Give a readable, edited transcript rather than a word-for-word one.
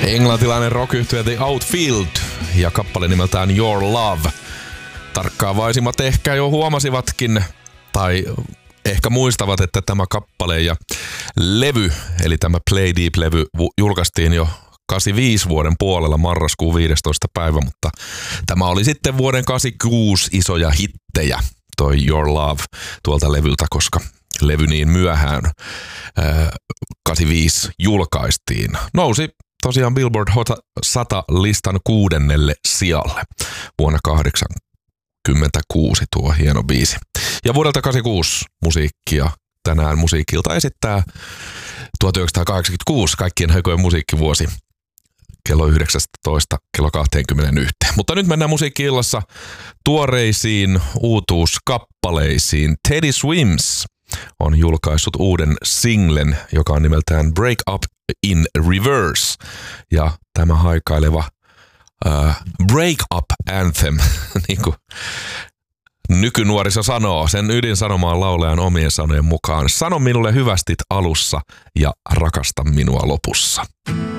Englantilainen rock-yhtye The Outfield ja kappale nimeltään Your Love. Tarkkaavaisimmat ehkä jo huomasivatkin tai ehkä muistavat, että tämä kappale ja levy, eli tämä Play Deep-levy julkaistiin jo 85 vuoden puolella marraskuun 15. päivä, mutta tämä oli sitten vuoden 86 isoja hittejä, toi Your Love tuolta levyltä, koska levy niin myöhään 85 julkaistiin. Nousi tosiaan Billboard Hot 100 listan 6. sijalle vuonna 86 tuo hieno biisi. Ja vuodelta 86 musiikkia tänään musiikilta esittää 1986 kaikkien aikojen musiikkivuosi kello 19 kello 21. Mutta nyt mennään musiikki-illassa tuoreisiin uutuuskappaleisiin. Teddy Swims on julkaissut uuden singlen, joka on nimeltään Break Up in Reverse. Ja tämä haikaileva Break Up Anthem, niin kuin nykynuoriso sanoo, sen ydinsanomaan laulajan omien sanojen mukaan. Sano minulle hyvästit alussa ja rakasta minua lopussa.